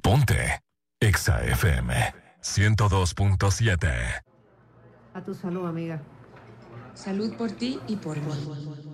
Ponte Exa FM 102.7. A tu salud, amiga. Salud por ti y por mí.